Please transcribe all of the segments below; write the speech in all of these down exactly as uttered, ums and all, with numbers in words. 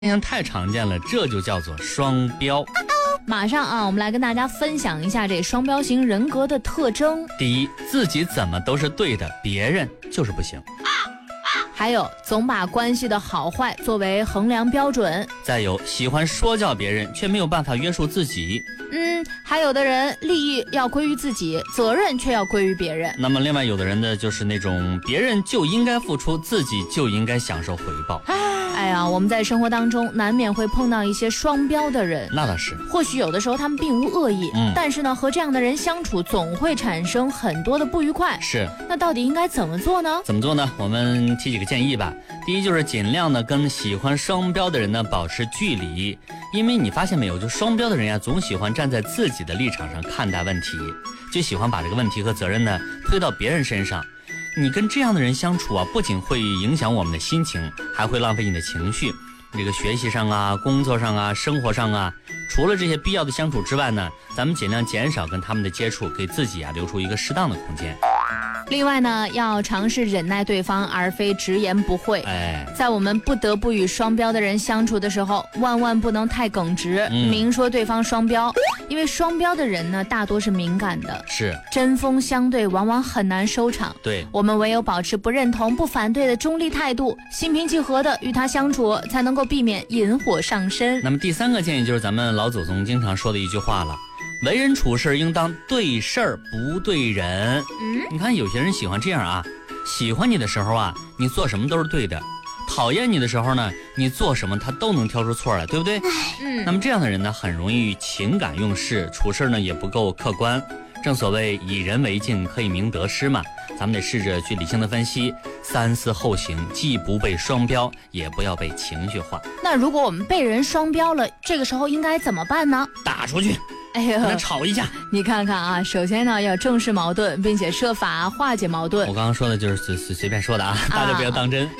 现象太常见了，这就叫做双标。 马上啊，我们来跟大家分享一下这双标型人格的特征。 第一，自己怎么都是对的，别人就是不行。 还有，总把关系的好坏作为衡量标准。 再有，喜欢说教别人，却没有办法约束自己。 嗯，还有的人利益要归于自己，责任却要归于别人。 那么另外有的人呢，就是那种别人就应该付出，自己就应该享受回报。 哎呀，我们在生活当中难免会碰到一些双标的人。 那倒是， 或许有的时候他们并无恶意， 嗯， 但是呢，和这样的人相处总会产生很多的不愉快。 是， 那到底应该怎么做呢？ 怎么做呢？我们提几个建议吧。第一，就是尽量呢跟喜欢双标的人呢保持距离，因为你发现没有，就双标的人呀，总喜欢站在自己的立场上看待问题，就喜欢把这个问题和责任呢推到别人身上。你跟这样的人相处啊，不仅会影响我们的心情，还会浪费你的情绪。这个学习上啊，工作上啊，生活上啊，除了这些必要的相处之外呢，咱们尽量减少跟他们的接触，给自己啊留出一个适当的空间。 另外呢，要尝试忍耐对方，而非直言不讳。 哎， 在我们不得不与双标的人相处的时候，万万不能太耿直， 嗯、 明说对方双标。因为双标的人呢，大多是敏感的， 是针锋相对，往往很难收场。 对， 我们唯有保持不认同、不反对的中立态度，心平气和的与他相处，才能够避免引火上身。 那么第三个建议就是咱们老祖宗经常说的一句话了。为人处事应当对事儿不对人。 嗯， 你看有些人喜欢这样啊，喜欢你的时候啊，你做什么都是对的；讨厌你的时候呢，你做什么他都能挑出错来，对不对？ 嗯， 那么这样的人呢，很容易情感用事，处事呢也不够客观。正所谓以人为镜，可以明得失嘛。咱们得试着去理性的分析，三思后行，既不被双标，也不要被情绪化。 那如果我们被人双标了，这个时候应该怎么办呢？ 打出去。 哎呀， 跟他吵一架。 你看看啊，首先呢要正视矛盾，并且设法化解矛盾。 我刚刚说的就是随随随便说的啊，大家不要当真。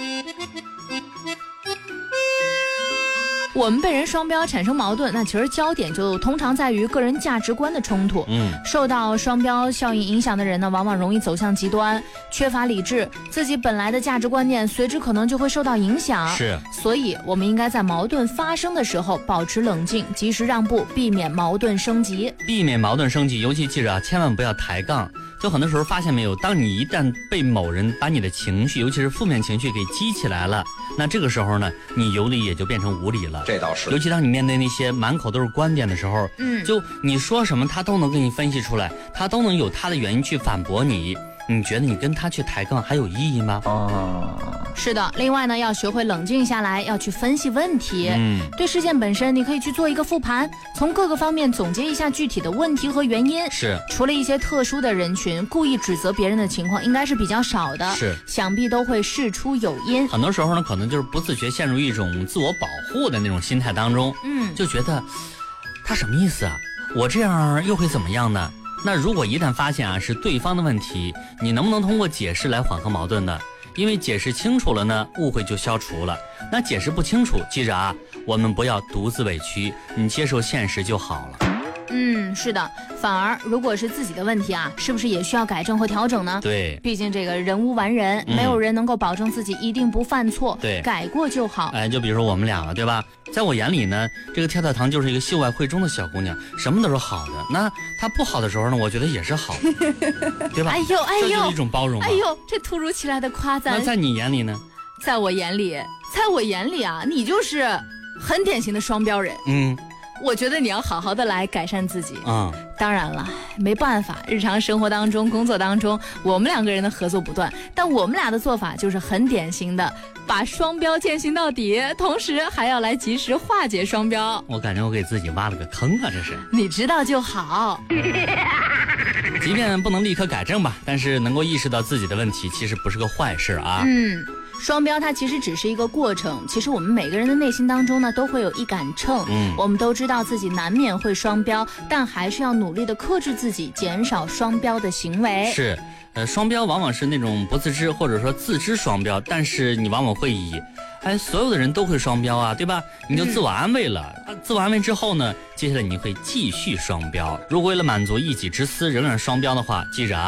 我们被人双标产生矛盾，那其实焦点就通常在于个人价值观的冲突。 嗯， 受到双标效应影响的人呢，往往容易走向极端，缺乏理智，自己本来的价值观念随之可能就会受到影响。 是， 所以我们应该在矛盾发生的时候保持冷静，及时让步，避免矛盾升级。 避免矛盾升级，尤其记着啊，千万不要抬杠。就很多时候发现没有，当你一旦被某人把你的情绪，尤其是负面情绪给激起来了，那这个时候呢，你有理也就变成无理了。 这倒是。 尤其当你面对那些满口都是观点的时候， 嗯， 就你说什么他都能给你分析出来，他都能有他的原因去反驳你。你觉得你跟他去抬杠还有意义吗？ 哦， 是的。另外呢，要学会冷静下来，要去分析问题。 嗯， 对事件本身，你可以去做一个复盘，从各个方面总结一下具体的问题和原因。 是， 除了一些特殊的人群，故意指责别人的情况应该是比较少的。 是， 想必都会事出有因。 很多时候呢，可能就是不自觉陷入一种自我保护的那种心态当中。 嗯， 就觉得他什么意思啊？我这样又会怎么样呢？那如果一旦发现啊是对方的问题，你能不能通过解释来缓和矛盾呢？因为解释清楚了呢，误会就消除了。那解释不清楚，记着啊，我们不要独自委屈，你接受现实就好了。 嗯，是的，反而如果是自己的问题啊，是不是也需要改正和调整呢？ 对， 毕竟这个人无完人， 嗯、 没有人能够保证自己一定不犯错。 对， 改过就好。 哎，就比如说我们俩了，对吧？在我眼里呢，这个跳跳糖就是一个秀外慧中的小姑娘，什么都是好的。那她不好的时候呢，我觉得也是好的，对吧？ 哎呦哎呦， 这就是一种包容嘛。 哎呦，这突如其来的夸赞。 那在你眼里呢？ 在我眼里，在我眼里啊，你就是很典型的双标人。 嗯。 我觉得你要好好的来改善自己。 嗯， 当然了，没办法，日常生活当中、工作当中，我们两个人的合作不断，但我们俩的做法就是很典型的，把双标践行到底，同时还要来及时化解双标。 我感觉我给自己挖了个坑啊，这是。 你知道就好。 即便不能立刻改正吧，但是能够意识到自己的问题，其实不是个坏事啊。 嗯。双标它其实只是一个过程，其实我们每个人的内心当中呢都会有一杆秤， 嗯， 我们都知道自己难免会双标，但还是要努力的克制自己，减少双标的行为。 是，呃，双标往往是那种不自知或者说自知双标，但是你往往会以，哎，所有的人都会双标啊，对吧？你就自我安慰了，嗯、自我安慰之后呢，接下来你会继续双标。如果为了满足一己之私仍然双标的话，记着啊。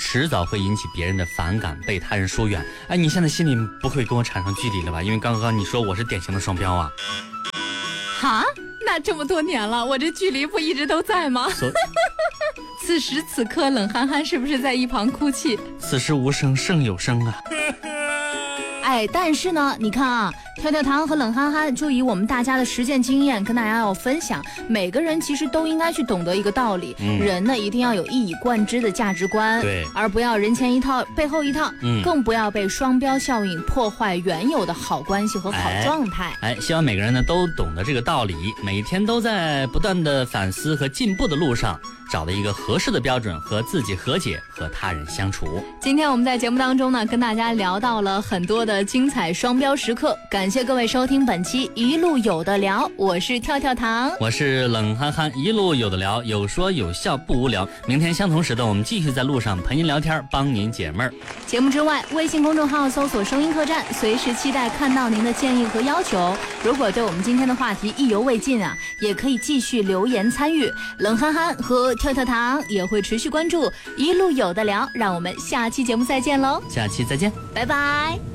迟早会引起别人的反感，被他人疏远。哎，你现在心里不会跟我产生距离了吧？因为刚刚你说我是典型的双标啊。 哈？那这么多年了，我这距离不一直都在吗？此时此刻，冷憨憨是不是在一旁哭泣？ 此时无声胜有声啊。 哎，但是呢，你看啊，跳跳糖和冷憨憨就以我们大家的实践经验跟大家要分享，每个人其实都应该去懂得一个道理，嗯、人呢一定要有一以贯之的价值观， 对， 而不要人前一套背后一套，嗯，更不要被双标效应破坏原有的好关系和好状态。 哎，哎希望每个人呢都懂得这个道理，每天都在不断的反思和进步的路上，找到一个合适的标准，和自己和解，和他人相处。 今天我们在节目当中呢，跟大家聊到了很多的精彩双标时刻，感谢各位收听本期一路有的聊，我是跳跳糖， 我是冷憨憨，一路有的聊，有说有笑不无聊。明天相同时段，我们继续在路上陪您聊天，帮您解闷儿。 节目之外，微信公众号搜索声音客栈，随时期待看到您的建议和要求。如果对我们今天的话题意犹未尽啊，也可以继续留言参与。冷憨憨和跳跳糖也会持续关注一路有的聊，让我们下期节目再见喽！ 下期再见， 拜拜。